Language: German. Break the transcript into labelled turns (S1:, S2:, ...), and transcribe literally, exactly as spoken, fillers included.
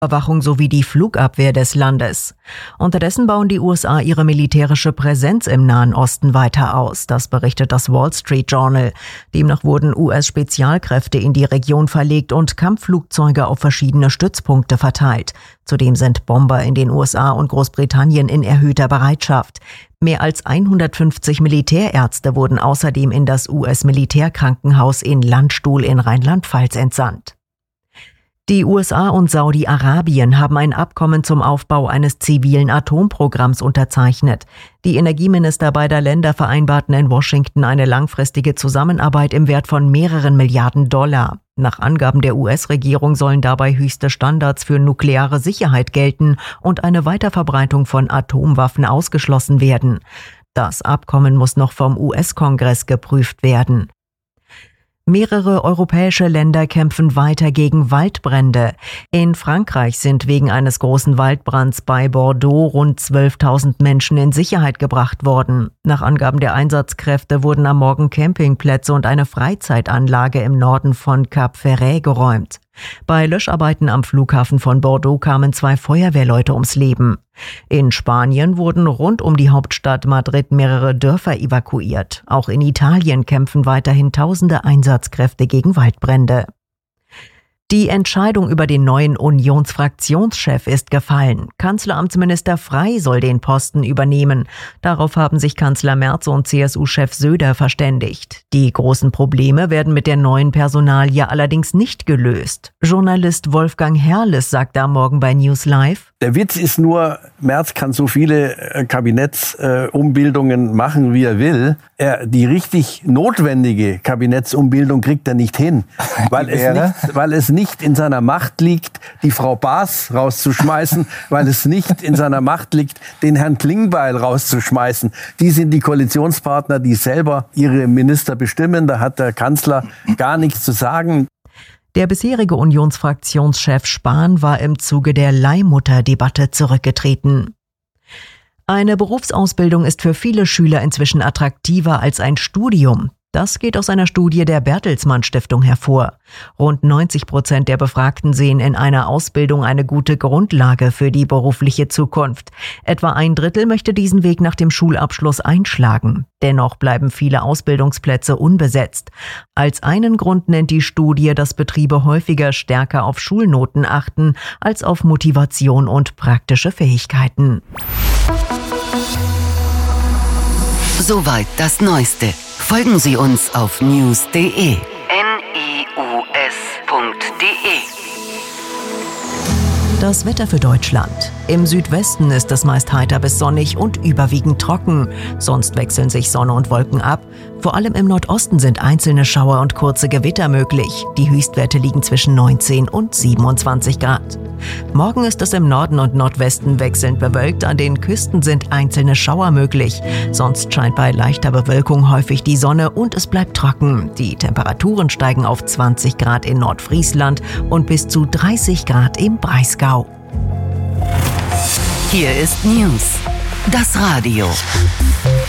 S1: Überwachung sowie die Flugabwehr des Landes. Unterdessen bauen die U S A ihre militärische Präsenz im Nahen Osten weiter aus. Das berichtet das Wall Street Journal. Demnach wurden U S-Spezialkräfte in die Region verlegt und Kampfflugzeuge auf verschiedene Stützpunkte verteilt. Zudem sind Bomber in den U S A und Großbritannien in erhöhter Bereitschaft. Mehr als hundertfünfzig Militärärzte wurden außerdem in das U S-Militärkrankenhaus in Landstuhl in Rheinland-Pfalz entsandt. Die U S A und Saudi-Arabien haben ein Abkommen zum Aufbau eines zivilen Atomprogramms unterzeichnet. Die Energieminister beider Länder vereinbarten in Washington eine langfristige Zusammenarbeit im Wert von mehreren Milliarden Dollar. Nach Angaben der U S-Regierung sollen dabei höchste Standards für nukleare Sicherheit gelten und eine Weiterverbreitung von Atomwaffen ausgeschlossen werden. Das Abkommen muss noch vom U S-Kongress geprüft werden. Mehrere europäische Länder kämpfen weiter gegen Waldbrände. In Frankreich sind wegen eines großen Waldbrands bei Bordeaux rund zwölftausend Menschen in Sicherheit gebracht worden. Nach Angaben der Einsatzkräfte wurden am Morgen Campingplätze und eine Freizeitanlage im Norden von Cap Ferret geräumt. Bei Löscharbeiten am Flughafen von Bordeaux kamen zwei Feuerwehrleute ums Leben. In Spanien wurden rund um die Hauptstadt Madrid mehrere Dörfer evakuiert. Auch in Italien kämpfen weiterhin tausende Einsatzkräfte gegen Waldbrände. Die Entscheidung über den neuen Unionsfraktionschef ist gefallen. Kanzleramtsminister Frey soll den Posten übernehmen. Darauf haben sich Kanzler Merz und C S U-Chef Söder verständigt. Die großen Probleme werden mit der neuen Personalie allerdings nicht gelöst. Journalist Wolfgang Herrles sagte am Morgen bei News Live:
S2: Der Witz ist nur, Merz kann so viele Kabinettsumbildungen äh, machen, wie er will. Er, die richtig notwendige Kabinettsumbildung kriegt er nicht hin, weil es nicht, weil es nicht in seiner Macht liegt, die Frau Baas rauszuschmeißen, weil es nicht in seiner Macht liegt, den Herrn Klingbeil rauszuschmeißen. Die sind die Koalitionspartner, die selber ihre Minister bestimmen. Da hat der Kanzler gar nichts zu sagen.
S1: Der bisherige Unionsfraktionschef Spahn war im Zuge der Leihmutter-Debatte zurückgetreten. Eine Berufsausbildung ist für viele Schüler inzwischen attraktiver als ein Studium. Das geht aus einer Studie der Bertelsmann Stiftung hervor. Rund neunzig Prozent der Befragten sehen in einer Ausbildung eine gute Grundlage für die berufliche Zukunft. Etwa ein Drittel möchte diesen Weg nach dem Schulabschluss einschlagen. Dennoch bleiben viele Ausbildungsplätze unbesetzt. Als einen Grund nennt die Studie, dass Betriebe häufiger stärker auf Schulnoten achten als auf Motivation und praktische Fähigkeiten.
S3: Soweit das Neueste. Folgen Sie uns auf news punkt de. N I U S punkt de.
S1: Das Wetter für Deutschland. Im Südwesten ist es meist heiter bis sonnig und überwiegend trocken. Sonst wechseln sich Sonne und Wolken ab. Vor allem im Nordosten sind einzelne Schauer und kurze Gewitter möglich. Die Höchstwerte liegen zwischen neunzehn und siebenundzwanzig Grad. Morgen ist es im Norden und Nordwesten wechselnd bewölkt. An den Küsten sind einzelne Schauer möglich. Sonst scheint bei leichter Bewölkung häufig die Sonne und es bleibt trocken. Die Temperaturen steigen auf zwanzig Grad in Nordfriesland und bis zu dreißig Grad im Breisgau.
S3: Hier ist News, das Radio.